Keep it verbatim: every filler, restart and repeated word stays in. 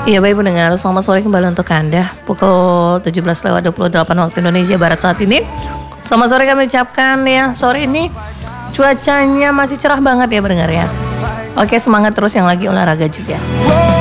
Iya baik pendengar, selamat sore kembali untuk Anda. Pukul tujuh belas lewat dua puluh delapan waktu Indonesia Barat saat ini. Selamat sore kami ucapkan ya. Sore ini cuacanya masih cerah banget ya pendengar ya. Oke, semangat terus yang lagi olahraga juga.